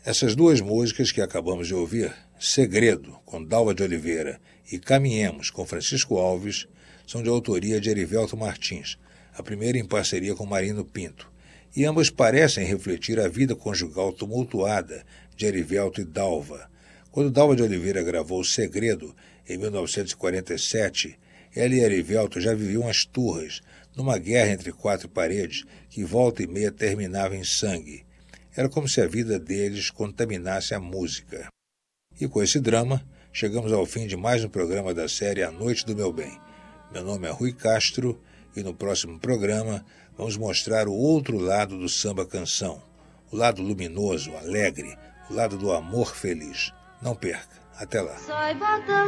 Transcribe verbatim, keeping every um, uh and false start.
Essas duas músicas que acabamos de ouvir, Segredo, com Dalva de Oliveira, e Caminhemos, com Francisco Alves, são de autoria de Erivelto Martins, a primeira em parceria com Marino Pinto, e ambas parecem refletir a vida conjugal tumultuada de Erivelto e Dalva. Quando Dalva de Oliveira gravou Segredo, em mil novecentos e quarenta e sete, ela e Erivelto já viviam as turras, numa guerra entre quatro paredes que volta e meia terminava em sangue. Era como se a vida deles contaminasse a música. E com esse drama, chegamos ao fim de mais um programa da série A Noite do Meu Bem. Meu nome é Rui Castro e no próximo programa vamos mostrar o outro lado do samba-canção, o lado luminoso, alegre, o lado do amor feliz. Não perca. Até lá.